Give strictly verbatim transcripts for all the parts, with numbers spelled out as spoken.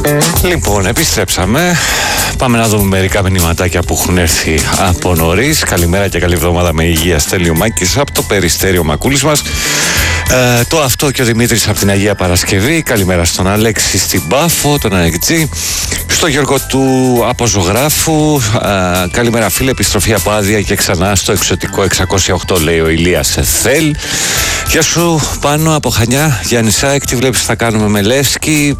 Λοιπόν, επιστρέψαμε. Πάμε να δούμε μερικά μηνυματάκια που έχουν έρθει από νωρίς. Καλημέρα και καλή εβδομάδα με υγεία. Στέλιο Μάκης από το Περιστέριο Μακούλης μας. Ε, το αυτό και ο Δημήτρης από την Αγία Παρασκευή. Καλημέρα στον Αλέξη στην Πάφο, τον Αεκτζή. Στο Γιώργο του Αποζωγράφου. Ε, καλημέρα φίλε, επιστροφή από άδεια και ξανά στο εξωτικό εξακόσια οκτώ, λέει ο Ηλίας Εθέλ. Γεια σου Πάνο από Χανιά, Γιάννησάκ, τι βλέπεις θα κάνουμε με Λεύσκι?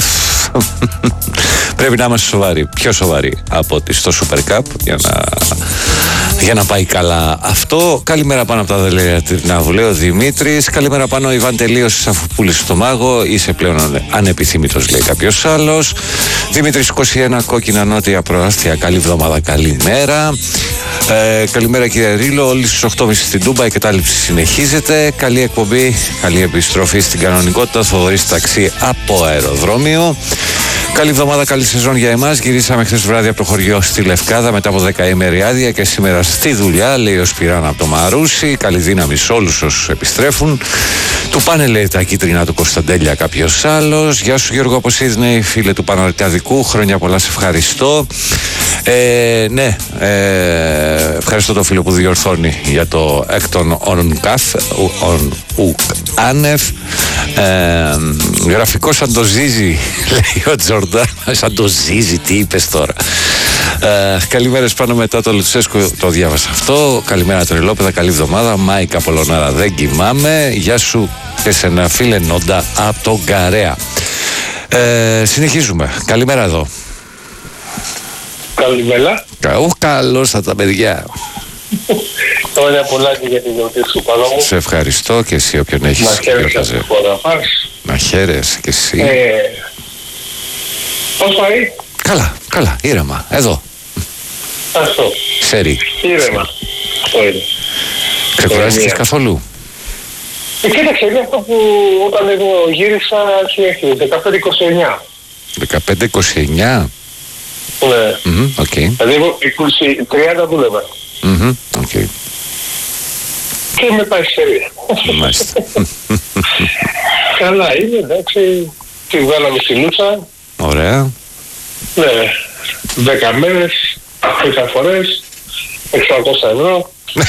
Πρέπει να είμαστε σοβαροί, πιο σοβαροί από ότι στο Super Cup για να, για να πάει καλά αυτό. Καλημέρα πάνω από τα δελεία Τυρνάβου, λέει ο Δημήτρης. Καλημέρα πάνω, Ιβάν, τελείωσες αφού πούλησες το μάγο, είσαι πλέον ανεπιθύμητος, λέει κάποιος άλλος. Δημήτρης είκοσι ένα, κόκκινα νότια προάστια, καλή εβδομάδα, καλημέρα. Ε, καλημέρα κύριε Ρίλο, όλοι στις οκτώ και μισή στην Τούμπα, η κατάληψη συνεχίζεται. Καλή εκπομπή, καλή επιστροφή στην κανονικότητα. Θοδωρής ταξί από αεροδρόμιο. Καλή εβδομάδα, καλή σεζόν για εμάς. Γυρίσαμε χθες βράδυ από το χωριό στη Λευκάδα μετά από δεκαήμερη άδεια και σήμερα στη δουλειά, λέει ο Σπυράν από το Μαρούσι. Καλή δύναμη σε όλους όσους επιστρέφουν. Του πάνε, λέει, τα κίτρινα του Κωνσταντέλια κάποιος άλλος. Γεια σου Γιώργο από Σίδνεϊ, φίλε του Παναρκαδικού. Χρόνια πολλά, σε ευχαριστώ. Ε, ναι, ε, ευχαριστώ τον φίλο που διορθώνει για το έκτον ον καθ, ον ουκ άνευ. Ε, γραφικό σαν το Ζίζι, λέει ο Τζορντάν. Σαν το Ζίζι, τι είπες τώρα? Ε, καλημέρες πάνω μετά το Λουτσέσκο, το διάβασα αυτό. Καλημέρα Τρελόπεδα, καλή εβδομάδα. Μάικα Πολωνάρα, δεν κοιμάμαι. Γεια σου και σε ένα φίλε Νόντα από τον Καρέα. Ε, συνεχίζουμε. Καλημέρα εδώ. Καλημέρα. Ω, καλώς θα τα παιδιά. Ωραία πολλά και για την εορτή σου, Παλόμου. Σε ευχαριστώ και εσύ όποιον έχεις. Να χαίρεσαι αυτή τη χώρα πας. Να χαίρεσαι και εσύ. Ε, πώς πάει? Καλά, καλά, ήρεμα, εδώ. Αυτό. Σέρι. Ήρεμα. Αυτό είναι. Ξεκουράστηκες καθόλου? Ε, κοίταξε, είναι αυτό που όταν εγώ γύρισα αρχή δεκαπέντε είκοσι εννιά. δεκαπέντε είκοσι εννιά. Ναι. Μμμ, οκ. Δηλαδή εγώ είκοσι τριάντα δούλευα. Μμμ, οκ. Και με πάει Σέρια. Μάλιστα. Καλά είναι, εντάξει. Τη βγάλαμε στη Λούτσα. Ωραία. Ναι. Δέκα μέρες, δέκα φορές, εξακόσια ευρώ.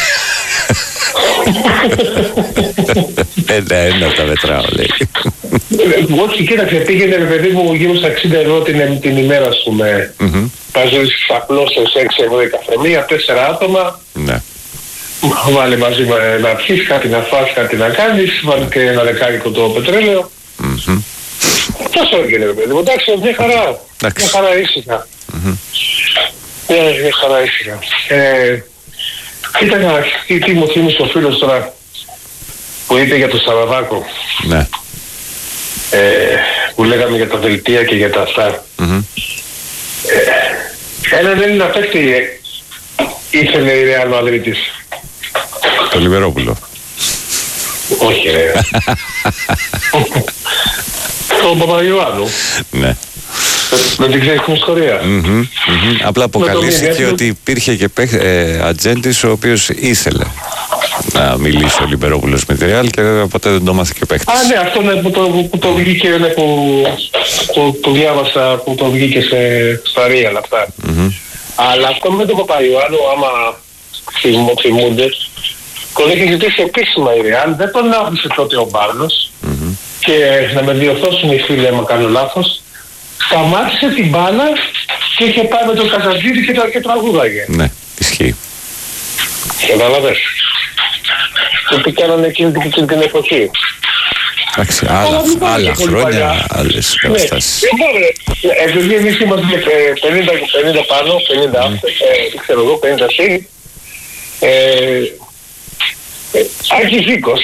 Ένα-ένα τα μετράω, λέει. Όχι, κοίταξε, πήγαινε ρε παιδί μου γύρω στα εξήντα ευρώ την, την ημέρα σου με παζώσεις απλώσεις έξι ευρώ η καφενεία, τέσσερα άτομα. Ναι. Βάλε μαζί με να πιείς, κάτι να φας, κάτι να κάνεις, βάλε και ένα δεκάρικο το πετρέλαιο. Τόσο έγινε ρε παιδί μου, εντάξει, μια χαρά, μια χαρά ήσυχα. Μια, μια χαρά ήσυχα. Ε, κοίτα, τι, τι μου θύμισε ο φίλος τώρα που είπε για το Σαραβάκο. Ναι. Ε, που λέγαμε για τα δελτία και για τα αυτά. Mm-hmm. Ε, έναν Έλληνα παίκτη ήθελε η Ρεάλ Μαδρίτης. Το Λιβερόπουλο. Όχι ρε. Το Παπαγιωάννου. Ναι. Δεν την ξέρεις την ιστορία. Mm-hmm, mm-hmm. Απλά αποκαλύφθηκε ότι υπήρχε και παίχ, ε, ατζέντης ο οποίος ήθελε να μιλήσει ο Λιμπερόπουλος με τη Ρεάλ και βέβαια ποτέ δεν το μάθε και ο παίχτης. Α, ναι, αυτό είναι που το, που το βγήκε, ναι, που το, το διάβασα, που το βγήκε σε, στα Ρεάλ αυτά. Mm-hmm. Αλλά αυτό με τον Παπαϊωάννου, άμα θυμούνται, τον είχε ζητήσει επίσημα η Ρεάλ, δεν τον άφησε τότε ο Μπάρνος. Mm-hmm. Και να με διορθώσουν οι φίλοι άμα κάνω λάθος, σταμάτησε την μπάλα και είχε πάει με τον Καζαντζίδη και, το, και τραγούδαγε. Ναι, ισχύει. Καταλαβες. Και τι κάνανε εκείνη την, την εποχή. Εντάξει, άλλα, άλλα χρόνια, άλλες καταστάσεις. Ναι, επειδή εμείς είμαστε πενήντα, πενήντα πάνω, πενήντα mm. ε, ξέρω εγώ, πενήντα συν, ε, Άρχι Ζήκος.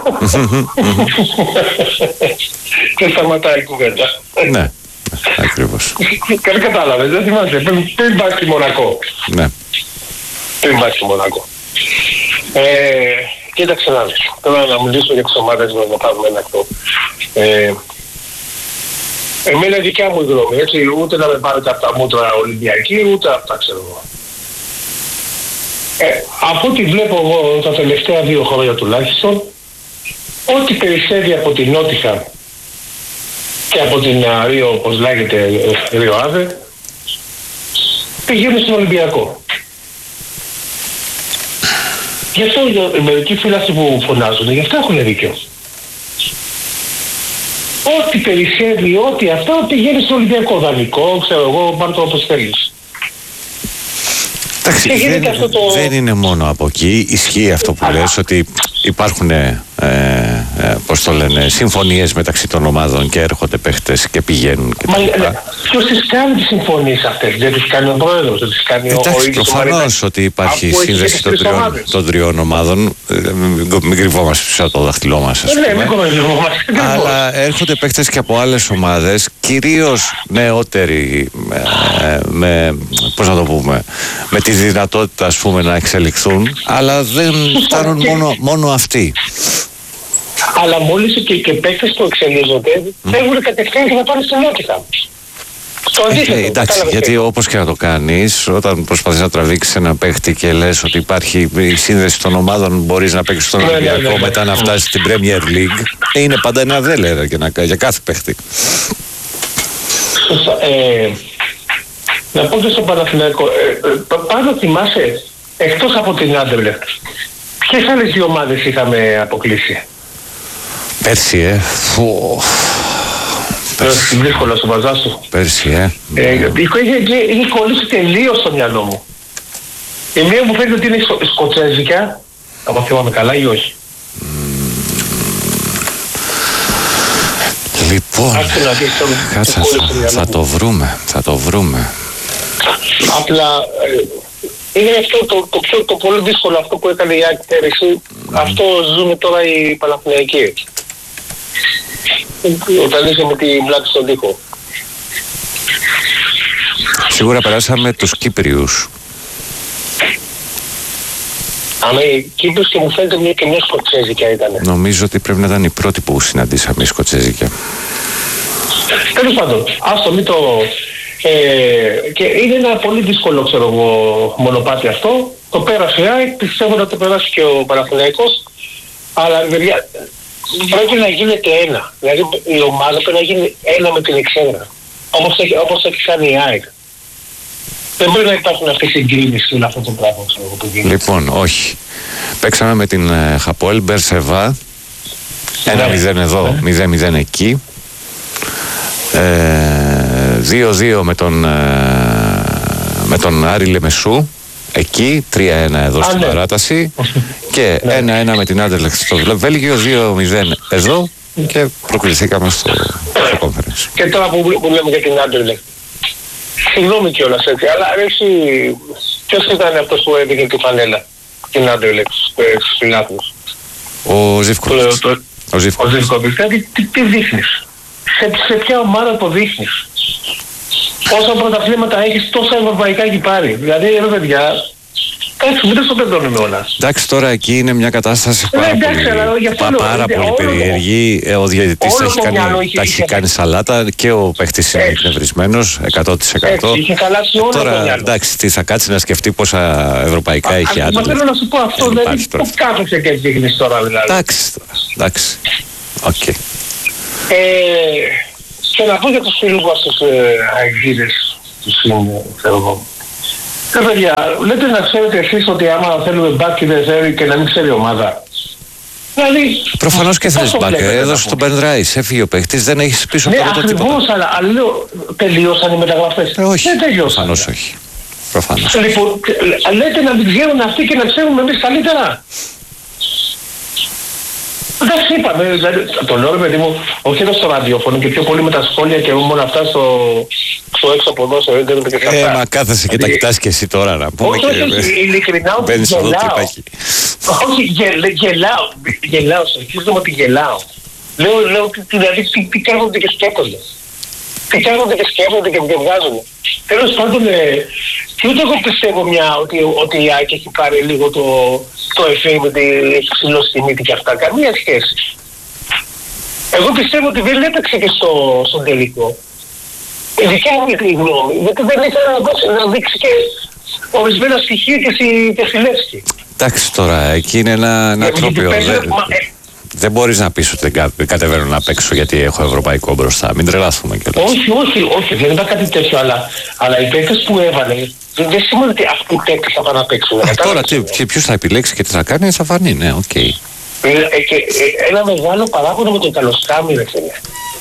Και σταματάει η κουβέντα. Ναι, ακριβώς. Κάτι κατάλαβες, δεν θυμάσαι, πριν πάει στη Μονακό. Ναι. Πριν πάει στη Μονακό. Κοίταξε να δεις. Τώρα να μιλήσω για τις ομάδες μας, να πάρουμε ένα αυτό. Εμένα δικιά μου η γνώμη, έτσι, ούτε να με πάρετε από τα μούτρα Ολυμπιακή, ούτε από τα ξέρω εγώ. Ε, από ό,τι βλέπω εγώ τα τελευταία δύο χρόνια τουλάχιστον, ό,τι περισσεύει από την Νότιχαμ και από την Ρίο, όπως λέγεται, Ρίο Άδε, πηγαίνουν στον Ολυμπιακό. Γι' αυτό μερικοί φίλοι που φωνάζουν, γι' αυτό έχουν δίκιο. Ό,τι περισσεύει, ό,τι αυτό πηγαίνει στο Ολυμπιακό, δανεικό, ξέρω εγώ, πάρ' το όπως θέλεις. Εντάξει, δεν, αυτό το... δεν είναι μόνο από εκεί. Ισχύει αυτό που λες, ότι υπάρχουν ε, ε, πώς το λένε, συμφωνίες μεταξύ των ομάδων και έρχονται παίχτες και πηγαίνουν και τα λοιπά. Ποιος τις κάνει τις συμφωνίες αυτές? Δεν τις κάνει ο πρόεδρος, δεν τις κάνει Εντάξει, ο ίδιος. προφανώς ότι υπάρχει σύνδεση των τριών, των τριών ομάδων. Μην, μην κρυβόμαστε πίσω από το δάχτυλό μας, ας πούμε. Ναι, μην κρυβόμαστε. Αλλά έρχονται παίχτες και από άλλες ομάδες, κυρίως νεότεροι, με, με, πώς να το πούμε, με τη δυνατότητα, ας πούμε, να εξελιχθούν, αλλά δεν φτάνουν και... μόνο, μόνο αυτοί. Αλλά μόλις και, και παίκτες που εξελίσσονται, φεύγουν mm. κατευθείαν και να πάνε στην Νότια. Στο αντίθετο. Ε, εντάξει, γιατί όπως και να το κάνεις, όταν προσπαθείς να τραβήξεις ένα παίχτη και λες ότι υπάρχει η σύνδεση των ομάδων, μπορείς να παίξεις στον Ολυμπιακό, ναι, ναι, ναι, ναι. μετά να φτάσεις στην Premier League, είναι πάντα ένα δέλερα για, να, για κάθε παίχτη. Ε, να πω και στο Παναθηναϊκό, ε, ε, πάντα θυμάσαι, εκτός από την Άντερλεχτ, ποιες άλλες δύο ομάδες είχαμε αποκλείσει? Πέρσι, ε. Φου. Πέρσι. Δύσκολο στο βαζά σου. Πέρσι, ε. ε είχε κολλήσει τελείως στο μυαλό μου. Η μία μου φαίνεται ότι είναι σκο, σκοτσέζικα, αν θυμάμαι καλά ή όχι. Mm. Λοιπόν, κάτσα, θα, θα το βρούμε, θα το βρούμε. Απλά... Ε, είναι αυτό το, το, πιο, το πολύ δύσκολο αυτό που έκανε η Άκη πέρυσι. Mm. Αυτό ζούμε τώρα οι Παναθηναϊκοί. Όταν είσαι με τη πλάτη στον τοίχο. Σίγουρα περάσαμε τους Κύπριους. Αλλά οι Κύπριους και μου φαίνεται μια και μια σκοτσέζικια ήταν. Νομίζω ότι πρέπει να ήταν η πρώτη που συναντήσαμε η σκοτσέζικια. Τέλος πάντων, άστο μην το... Ε, και είναι ένα πολύ δύσκολο, ξέρω εγώ, μονοπάτι αυτό. Το πέρασε η ΑΕΚ, πιστεύω να το περάσει και ο Παναθηναϊκός. Αλλά παιδιά, πρέπει να γίνεται ένα. Δηλαδή η ομάδα πρέπει να γίνει ένα με την Εξέδρα. Όπως έχει, όπως έχει κάνει η ΑΕΚ. Δεν μπορεί να υπάρχουν αυτές οι συγκρίνεις με αυτό το πράγμα, ξέρω εγώ, που γίνεται. Λοιπόν, όχι. Παίξαμε με την uh, Χαποέλ Μπερσεβά. ένα μηδέν εδώ, μηδέν μηδέν εκεί. δύο δύο με τον, με τον Άρη Λεμεσού εκεί, τρία ένα εδώ στην παράταση και ένα ένα με την Άντερλεχτ στο Βέλγιο, δύο μηδέν εδώ και προκληθήκαμε στο, στο conference. Και τώρα που, που λέμε για την Άντερλεχτ, συγγνώμη κιόλας έτσι, αλλά αρέσει, ποιος ήταν αυτός που έδειξε την φανέλα την Άντερλεχτ στους φιλάθλους? Ο Ζιβκοβιτς. Ο Ζιβκοβιτς. Τι, τι δείχνεις? Σε, σε ποια ομάδα το δείχνεις? Πόσα πρωταθλήματα έχεις, τόσα ευρωπαϊκά έχει πάρει? Δηλαδή, ρε παιδιά, εντάξει, μην το στο πεντώνουμε όλα. Εντάξει, τώρα εκεί είναι μια κατάσταση πάρα, ναι, εντάξει, πολύ, πα, πάρα πολύ όλο, περίεργη. Ο διαιτητής τα έχει κάνει, είχε, είχε κάνει σαλάτα και ο παίχτης είναι εκνευρισμένος εκατό τοις εκατό. Έτσι, είχε χαλάσει όλο τώρα, το μυαλό. Εντάξει, τι θα κάτσει να σκεφτεί πόσα ευρωπαϊκά έχει άντρες. Μα θέλω να σου πω αυτό, δηλαδή, το κάθεσαι και δείχνεις τώρα, δηλαδή. Εντάξει, εντάξει, οκ. Okay. Ε, και να πω για τους φίλους μας τους αεξίδες, τους είναι, ξέρω εγώ. Ε, παιδιά, λέτε να ξέρετε εσείς ότι άμα θέλουμε μπάκι δεν θέλει και να μην ξέρει ομάδα. Δηλαδή... Προφανώς και θες μπάκι, έδωσε τον Μπεν Ράις, έφυγε ο παίχτης, δεν έχεις πίσω από το τίποτα. Ναι, ακριβώς, αλλά, αλλά λέω, τελείωσαν οι μεταγραφές. Ε, όχι, δεν τελείωσαν. Προφανώς όχι. Προφανώς. Λοιπόν, λέτε να μην ξέρουν αυτοί και να ξέρουμε εμείς καλύτερα. Εντάξει, είπαμε, δηλαδή, το λέω ρε παιδί μου, όχι εδώ στο ραδιόφωνο και πιο πολύ με τα σχόλια και μόνο αυτά στο, στο έξω από εδώ, στο ίντερνετ και αυτά. Ε, μα κάθεσαι και τα κοιτάς και εσύ τώρα να πούμε. Όχι, όχι, όχι, ειλικρινά ότι γελάω. Όχι, γελάω, γελάω, συνεχίζομαι ότι γελάω. Λέω, λέω, δηλαδή, τι, τι κάθονται και σκέφτονται. Τι κάθονται και σκέφτονται και βγάζουν. Τέλος πάντων, και ούτε εγώ πιστεύω μια, ότι, ότι η Άκη έχει πάρει λίγο το, το εφέ με τη ψηλό στη μύτη και αυτά. Καμία σχέση. Εγώ πιστεύω ότι δεν έπαιξε και στο, στον τελικό. Η δικιά μου η γνώμη, γιατί δεν ήθελα να, να δείξει και ορισμένα στοιχεία και στη, και στη Λεύσκη. Εντάξει τώρα, εκεί είναι ένα, ένα τρόπιο. δεν μπορείς να πεις ότι δεν κατεβαίνω να παίξω γιατί έχω ευρωπαϊκό μπροστά. Μην τρελαθούμε κιόλας. Όχι, όχι, όχι, δεν ήταν κάτι τέτοιο, αλλά, αλλά οι παίκτες που έβαλε δεν, δεν σημαίνει ότι αυτοί οι παίκτες θα πάνε να παίξουν. Ε, τώρα τι, ποιος θα επιλέξει και τι θα κάνει, θα φανεί, ναι, οκ. Okay. Ε, ε, και, ε, ένα μεγάλο παράγοντα με τον Καλοσκάμι, ρε φίλε.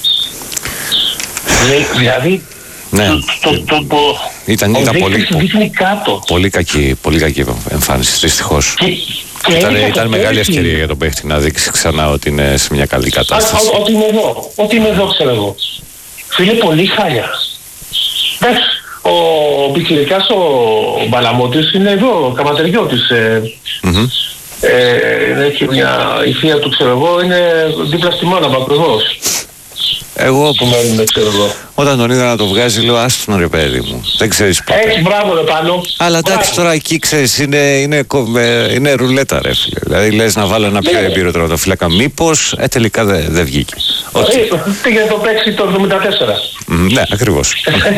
Δηλαδή, ναι, το, το, το, το, ήταν, ήταν πολύ, κάτω. Πολύ, κακή, πολύ κακή εμφάνιση, δυστυχώς. Και, και ήταν ήταν μεγάλη πέρυσι... ευκαιρία για τον παίχτη να δείξει ξανά ότι είναι σε μια καλή κατάσταση. Α, ότι είμαι εδώ, ότι είμαι εδώ, ξέρω εγώ. Φίλε, πολύ χάλια. Εντάξει, ο πιτσιρικάς ο Μπαλαμώτης είναι εδώ, ο καματεριώτης. Ε, mm-hmm. ε, έχει μια, η θεία του, ξέρω εγώ, είναι δίπλα στη μάνα μου ακριβώς. Εγώ που μένουμε, ξέρω εγώ. Όταν τον είδα να το βγάζει, λέω άστον ρε παιδί μου. Δεν ξέρεις ποτέ. Έτσι, μπράβο ρε πάνω. Αλλά εντάξει, τώρα εκεί ξέρεις, είναι, είναι, είναι, είναι ρουλέτα ρε φίλε. Δηλαδή λες να βάλω ένα πιο εμπειρό τερματοφύλακα. Μήπως, ε, τελικά δεν δε βγήκε. Πήγε να το παίξει το εβδομήντα τέσσερα. Mm, ναι, ακριβώς.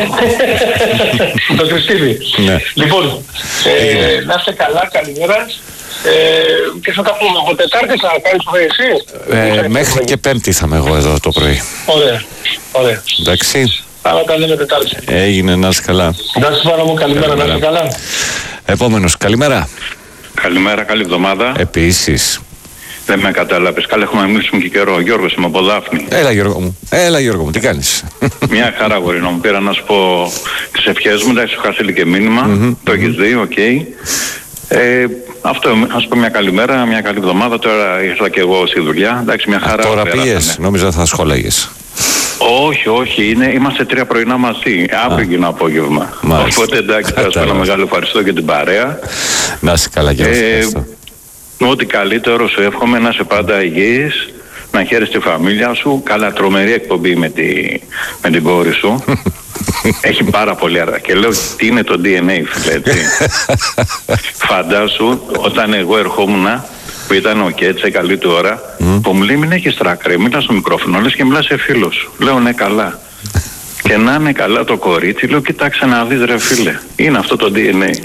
Το Χριστίδη. Ναι. Λοιπόν, ε, να είστε καλά, καλημέρα. Ε, και θα τα πούμε από Τετάρτη, θα κάνεις το εσύ. Ε, μέχρι και Πέμπτη θα είμαι εγώ εδώ το πρωί. Ωραία, ωραία. Εντάξει. Άρα τα λέμε Τετάρτη. Έγινε, να είσαι καλά. Να είσαι πάρα μου, καλημέρα, να είσαι καλά. Επόμενος, καλημέρα. Καλημέρα, καλή εβδομάδα. Επίσης. Δεν με κατάλαβες. Καλά, έχουμε μιλήσουμε και καιρό. Γιώργος είμαι από Δάφνη. Έλα Γιώργο μου, έλα Γιώργο μου, τι κάνεις? Μια χαρά γορί να μου πήρα να σου πω τις ευχές μου. Εντάξει, σου είχα στείλει και μήνυμα. Mm-hmm. Το έχεις δει, οκ. Okay. Ε, αυτό, να σου πω μια καλημέρα, μια καλή εβδομάδα. Τώρα ήρθα και εγώ στη δουλειά. Εντάξει, μια χαρά. Α, τώρα πήγες, νόμιζα θα σχόλαγες. Όχι, όχι, είναι, είμαστε τρία πρωινά μαζί. Αύριο γίνω απόγευμα. Μάλιστα. Οπότε εντάξει, θα σου πω ένα μεγάλο ευχαριστώ για την παρέα. Να είσαι καλά και ε, ό,τι καλύτερο σου εύχομαι, να είσαι πάντα υγιής, να χαίρεσαι τη φαμίλια σου. Καλά, τρομερή εκπομπή με, τη, με την κόρη σου. Έχει πάρα πολύ αργά. Και λέω τι είναι το ντι εν έι, φίλε, έτσι. Φαντάσου, όταν εγώ ερχόμουν, που ήταν ο Κέτσε, καλή του ώρα, mm. που μου λέει μην έχεις τράκρε, μίλα στο μικρόφωνο, λες και μιλά σε φίλο σου. Λέω ναι, καλά. Και να είναι καλά το κορίτσι, λέω κοιτάξτε να δεις ρε φίλε, είναι αυτό το ντι εν έι.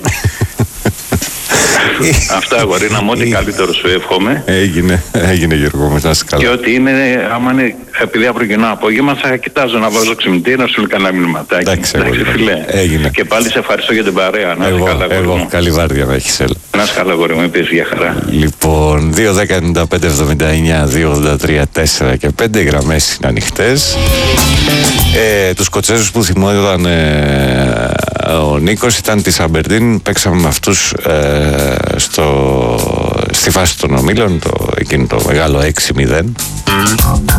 Αυτά αγορίνα μου, ό,τι καλύτερο σου εύχομαι. Έγινε, έγινε Γιώργο μου, να είσαι καλά. Και ότι είναι, άμα είναι, επειδή αύριο κοινό απόγευμα θα κοιτάζω να βάζω ξυπνητή να σου λέει κανένα μηνυματάκι. Εντάξει, φίλε. Έγινε. Και πάλι σε ευχαριστώ για την παρέα. Να είσαι καλά, εγώ, εγώ, καλή βάρδια να έχεις, έλα. Να είσαι καλά, αγόρι μου, είπες για χαρά. Λοιπόν, δύο δέκα ενενήντα πέντε εβδομήντα εννιά δύο ογδόντα τρία τέσσερα και πέντε, οι γραμμές είναι ανοιχτές. Ε, τους Σκοτσέζους που θυμόταν ε, ο Νίκος ήταν της Αμπερντίν, παίξαμε με αυτούς ε, στο, στη φάση των ομίλων, το, εκείνο το μεγάλο έξι μηδέν.